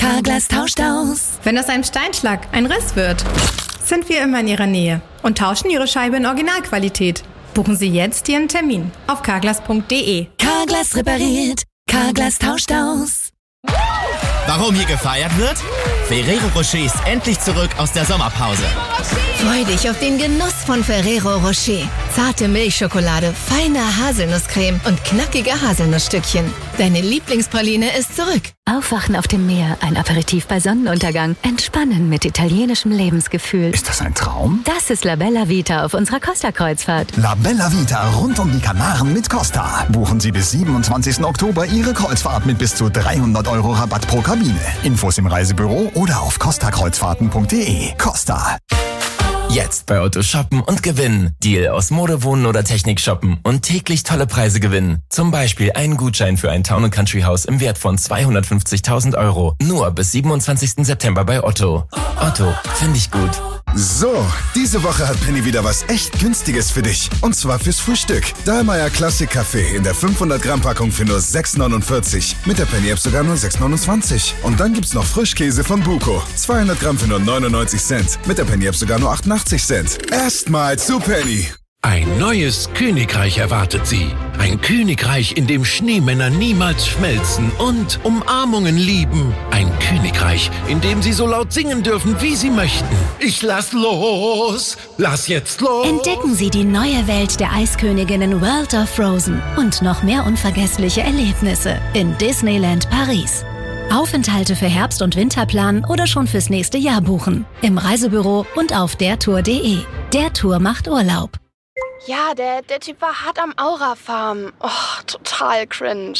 Carglass tauscht aus. Wenn aus einem Steinschlag ein Riss wird, sind wir immer in Ihrer Nähe und tauschen Ihre Scheibe in Originalqualität. Buchen Sie jetzt Ihren Termin auf carglass.de. Carglass repariert, Carglass tauscht aus. Warum hier gefeiert wird? Ferrero Rocher ist endlich zurück aus der Sommerpause. Freu dich auf den Genuss von Ferrero Rocher. Zarte Milchschokolade, feine Haselnusscreme und knackige Haselnussstückchen. Deine Lieblingspraline ist zurück. Aufwachen auf dem Meer, ein Aperitif bei Sonnenuntergang. Entspannen mit italienischem Lebensgefühl. Ist das ein Traum? Das ist La Bella Vita auf unserer Costa-Kreuzfahrt. La Bella Vita rund um die Kanaren mit Costa. Buchen Sie bis 27. Oktober Ihre Kreuzfahrt mit bis zu 300 € Rabatt pro Kabine. Infos im Reisebüro oder auf costakreuzfahrten.de. Costa. Jetzt bei Otto shoppen und gewinnen. Deal aus Mode, Wohnen oder Technik shoppen und täglich tolle Preise gewinnen. Zum Beispiel einen Gutschein für ein Town & Country Haus im Wert von 250.000 €. Nur bis 27. September bei Otto. Otto, finde ich gut. So, diese Woche hat Penny wieder was echt Günstiges für dich. Und zwar fürs Frühstück. Dahlmeier Classic Kaffee in der 500 Gramm Packung für nur 6,49. Mit der Penny App sogar nur 6,29. Und dann gibt's noch Frischkäse von Buko. 200 Gramm für nur 99 Cent. Mit der Penny App sogar nur 88 Cent. Erstmal zu Penny. Ein neues Königreich erwartet Sie. Ein Königreich, in dem Schneemänner niemals schmelzen und Umarmungen lieben. Ein Königreich, in dem Sie so laut singen dürfen, wie Sie möchten. Ich lass los, lass jetzt los. Entdecken Sie die neue Welt der Eisköniginnen World of Frozen und noch mehr unvergessliche Erlebnisse in Disneyland Paris. Aufenthalte für Herbst- und Winter planen oder schon fürs nächste Jahr buchen. Im Reisebüro und auf dertour.de. Der Tour macht Urlaub. Ja, der Typ war hart am Aura-Farm. Oh, total cringe.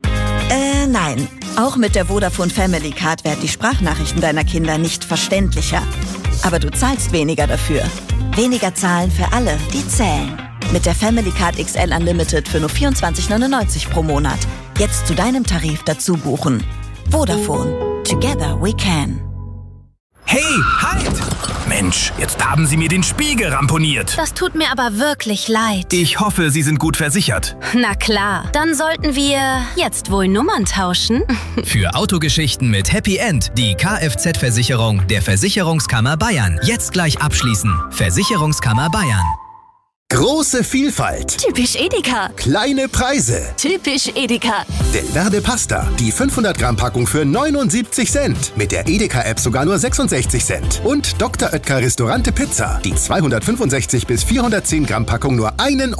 Nein. Auch mit der Vodafone Family Card werden die Sprachnachrichten deiner Kinder nicht verständlicher. Aber du zahlst weniger dafür. Weniger zahlen für alle, die zählen. Mit der Family Card XL Unlimited für nur 24,99 € pro Monat. Jetzt zu deinem Tarif dazu buchen. Vodafone. Together we can. Hey, halt! Mensch, jetzt haben Sie mir den Spiegel ramponiert. Das tut mir aber wirklich leid. Ich hoffe, Sie sind gut versichert. Na klar, dann sollten wir jetzt wohl Nummern tauschen. Für Autogeschichten mit Happy End die Kfz-Versicherung der Versicherungskammer Bayern. Jetzt gleich abschließen. Versicherungskammer Bayern. Große Vielfalt. Typisch Edeka. Kleine Preise. Typisch Edeka. Del Verde Pasta. Die 500 Gramm Packung für 79 Cent. Mit der Edeka-App sogar nur 66 Cent. Und Dr. Oetker Restaurante Pizza. Die 265 bis 410 Gramm Packung nur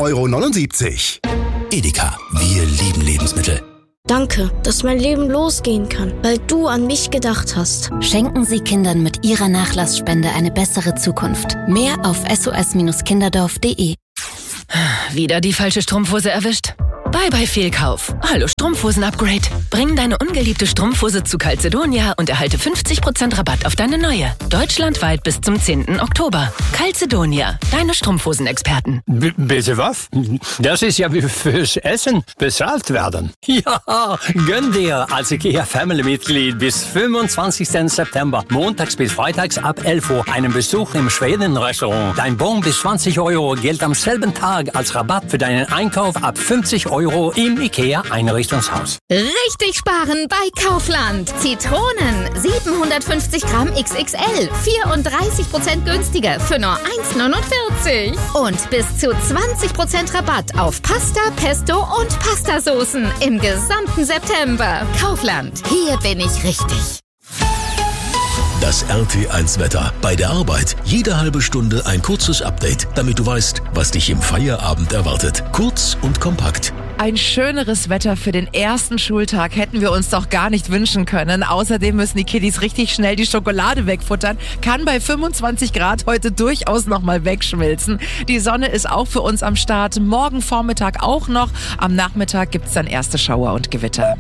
1,79 €. Edeka. Wir lieben Lebensmittel. Danke, dass mein Leben losgehen kann, weil du an mich gedacht hast. Schenken Sie Kindern mit Ihrer Nachlassspende eine bessere Zukunft. Mehr auf sos-kinderdorf.de. Wieder die falsche Strumpfhose erwischt? Bye-bye Fehlkauf. Hallo Strumpfhosen-Upgrade. Bring deine ungeliebte Strumpfhose zu Calzedonia und erhalte 50% Rabatt auf deine neue. Deutschlandweit bis zum 10. Oktober. Calzedonia, deine Strumpfhosenexperten. Bitte was? Das ist ja wie fürs Essen bezahlt werden. Ja, gönn dir als IKEA-Family-Mitglied bis 25. September, montags bis freitags ab 11 Uhr, einen Besuch im Schweden-Restaurant. Dein Bon bis 20 € gilt am selben Tag als Rabatt für deinen Einkauf ab 50 € im IKEA-Einrichtungshaus. Richtig sparen bei Kaufland. Zitronen 750 Gramm XXL, 34% günstiger für nur 1,49 €. Und bis zu 20% Rabatt auf Pasta, Pesto und Pastasoßen im gesamten September. Kaufland, hier bin ich richtig. Das RT1-Wetter. Bei der Arbeit jede halbe Stunde ein kurzes Update, damit du weißt, was dich im Feierabend erwartet. Kurz und kompakt. Ein schöneres Wetter für den ersten Schultag hätten wir uns doch gar nicht wünschen können. Außerdem müssen die Kiddies richtig schnell die Schokolade wegfuttern. Kann bei 25 Grad heute durchaus nochmal wegschmilzen. Die Sonne ist auch für uns am Start. Morgen Vormittag auch noch. Am Nachmittag gibt's dann erste Schauer und Gewitter.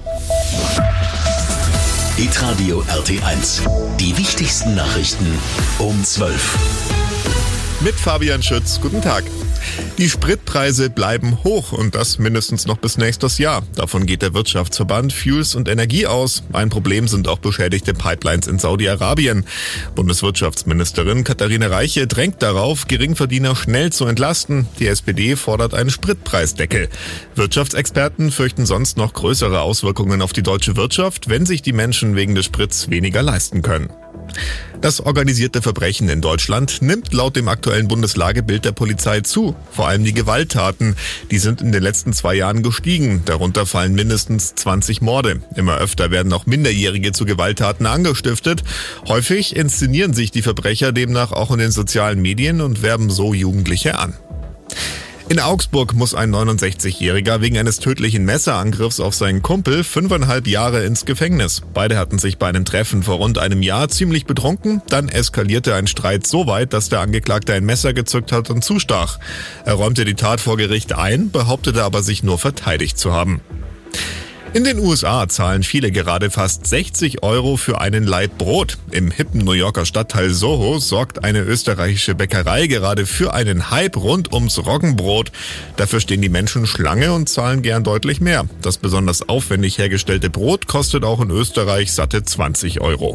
Hitradio RT1. Die wichtigsten Nachrichten um 12. Mit Fabian Schütz. Guten Tag. Die Spritpreise bleiben hoch und das mindestens noch bis nächstes Jahr. Davon geht der Wirtschaftsverband Fuels und Energie aus. Ein Problem sind auch beschädigte Pipelines in Saudi-Arabien. Bundeswirtschaftsministerin Katharina Reiche drängt darauf, Geringverdiener schnell zu entlasten. Die SPD fordert einen Spritpreisdeckel. Wirtschaftsexperten fürchten sonst noch größere Auswirkungen auf die deutsche Wirtschaft, wenn sich die Menschen wegen des Sprits weniger leisten können. Das organisierte Verbrechen in Deutschland nimmt laut dem aktuellen Bundeslagebild der Polizei zu. Vor allem die Gewalttaten. Die sind in den letzten 2 Jahren gestiegen. Darunter fallen mindestens 20 Morde. Immer öfter werden auch Minderjährige zu Gewalttaten angestiftet. Häufig inszenieren sich die Verbrecher demnach auch in den sozialen Medien und werben so Jugendliche an. In Augsburg muss ein 69-Jähriger wegen eines tödlichen Messerangriffs auf seinen Kumpel 5,5 Jahre ins Gefängnis. Beide hatten sich bei einem Treffen vor rund einem Jahr ziemlich betrunken. Dann eskalierte ein Streit so weit, dass der Angeklagte ein Messer gezückt hat und zustach. Er räumte die Tat vor Gericht ein, behauptete aber sich nur verteidigt zu haben. In den USA zahlen viele gerade fast 60 € für einen Laib Brot. Im hippen New Yorker Stadtteil Soho sorgt eine österreichische Bäckerei gerade für einen Hype rund ums Roggenbrot. Dafür stehen die Menschen Schlange und zahlen gern deutlich mehr. Das besonders aufwendig hergestellte Brot kostet auch in Österreich satte 20 €.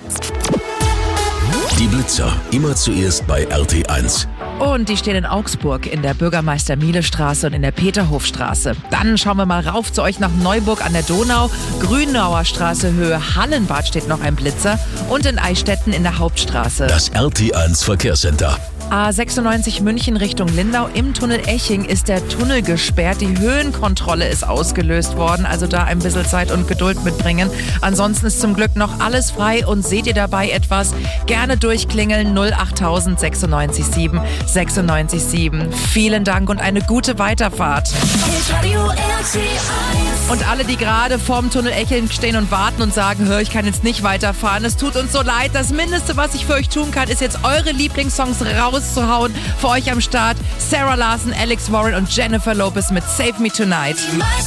Die Blitzer, immer zuerst bei RT1. Und die stehen in Augsburg in der Bürgermeister-Miele-Straße und in der Peterhofstraße. Dann schauen wir mal rauf zu euch nach Neuburg an der Donau. Grünauer Straße, Höhe Hallenbad steht noch ein Blitzer. Und in Eichstätten in der Hauptstraße. Das RT1 Verkehrscenter. A96 München Richtung Lindau. Im Tunnel Eching ist der Tunnel gesperrt. Die Höhenkontrolle ist ausgelöst worden. Also da ein bisschen Zeit und Geduld mitbringen. Ansonsten ist zum Glück noch alles frei. Und seht ihr dabei etwas? Gerne durchklingeln 08000 96 7 96 7. Vielen Dank und eine gute Weiterfahrt. Und alle, die gerade vorm Tunnel Eching stehen und warten und sagen, ich kann jetzt nicht weiterfahren. Es tut uns so leid. Das Mindeste, was ich für euch tun kann, ist jetzt eure Lieblingssongs rauszuhauen. Für euch am Start Sarah Larson, Alex Warren und Jennifer Lopez mit Save Me Tonight.